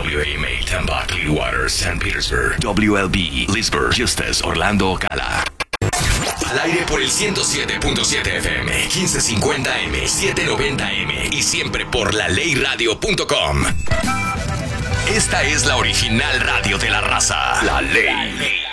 WAMA Tampa, Clearwater, St. Petersburg. WLB Leesburg, Justus, Orlando, Ocala. Al aire por el 107.7 FM, 1550M, 790M y siempre por laleyradio.com. Esta es la original radio de la raza. La Ley.